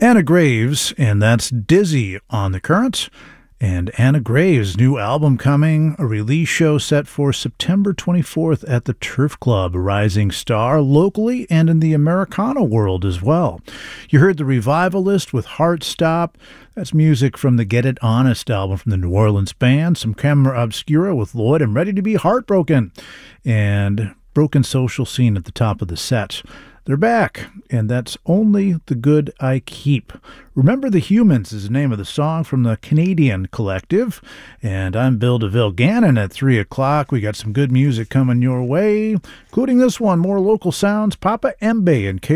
Anna Graves, and that's Dizzy on the Current. And Anna Graves' new album coming, a release show set for September 24th at the Turf Club, a rising star locally and in the Americana world as well. You heard The Revivalist with Heart Stop. That's music from the Get It Honest album from the New Orleans band. Some Camera Obscura with Lloyd and Ready to Be Heartbroken. And Broken Social Scene at the top of the set. They're back, and that's Only the Good I Keep. Remember the Humans is the name of the song from the Canadian Collective, and I'm Bill DeVille Gannon at 3 o'clock. We got some good music coming your way, including this one, more local sounds, Papa Embe and